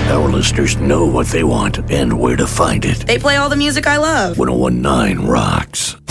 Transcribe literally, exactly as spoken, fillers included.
Our listeners know what they want and where to find it. They play all the music I love. ten nineteen rocks.